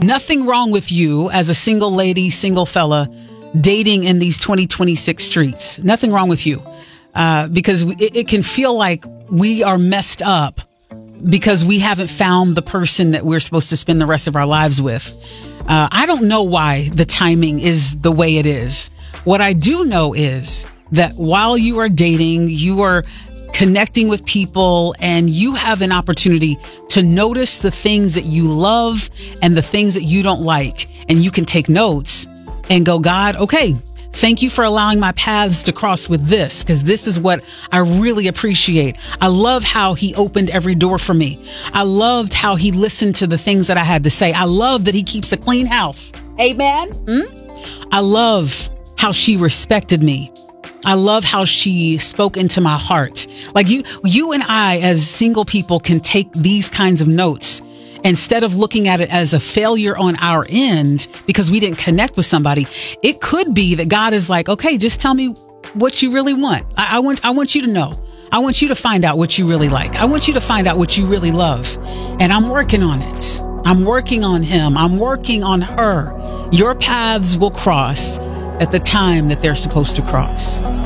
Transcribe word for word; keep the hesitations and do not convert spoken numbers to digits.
Nothing wrong with you as a single lady, single fella, dating in these twenty twenty-six streets. Nothing wrong with you. Uh, because it, it can feel like we are messed up because we haven't found the person that we're supposed to spend the rest of our lives with. Uh, I don't know why the timing is the way it is. What I do know is that while you are dating, you are connecting with people and you have an opportunity to notice the things that you love and the things that you don't like. And you can take notes and go, God, okay, thank you for allowing my paths to cross with this, because this is what I really appreciate. I love how he opened every door for me. I loved how he listened to the things that I had to say. I love that he keeps a clean house. Amen. Mm? I love how she respected me. I love how she spoke into my heart. Like you, you and I as single people can take these kinds of notes instead of looking at it as a failure on our end because we didn't connect with somebody. It could be that God is like, okay, just tell me what you really want. I, I want, I want you to know. I want you to find out what you really like. I want you to find out what you really love. And I'm working on it. I'm working on him. I'm working on her. Your paths will cross at the time that they're supposed to cross.